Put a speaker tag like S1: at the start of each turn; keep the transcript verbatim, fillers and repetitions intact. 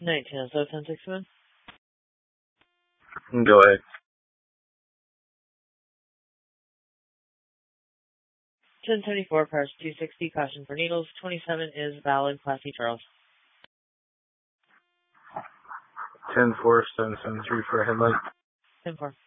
S1: nineteen oh seven, ten sixty-one.
S2: Go ahead.
S1: ten seventy-four, cars two sixty, caution for needles. twenty-seven is valid, Class E Charles.
S2: ten four, seven seven three for a headlight.
S1: ten four.